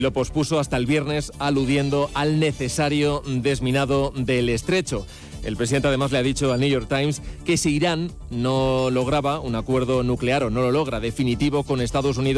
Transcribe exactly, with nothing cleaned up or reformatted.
Lo pospuso hasta el viernes, aludiendo al necesario desminado del estrecho. El presidente además le ha dicho al New York Times que si Irán no lograba un acuerdo nuclear o no lo logra definitivo con Estados Unidos,